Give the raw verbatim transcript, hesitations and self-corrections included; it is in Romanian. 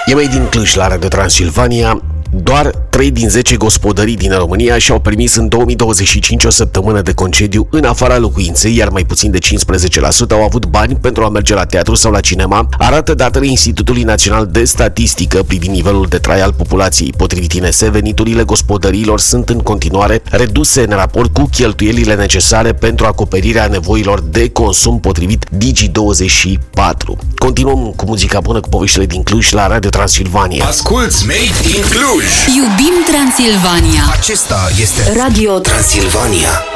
E mai din Cluj la Radio Transilvania. Doar trei din zece gospodării din România și-au permis în două mii douăzeci și cinci o săptămână de concediu în afara locuinței, iar mai puțin de cincisprezece la sută au avut bani pentru a merge la teatru sau la cinema, arată datele Institutului Național de Statistică privind nivelul de trai al populației. Potrivit I N S, veniturile gospodăriilor sunt în continuare reduse în raport cu cheltuielile necesare pentru acoperirea nevoilor de consum, potrivit Digi douăzeci și patru. Continuăm cu muzica bună, cu poveștile din Cluj la Radio Transilvania. Asculți Made in Cluj! Iubim Transilvania! Acesta este Radio Transilvania.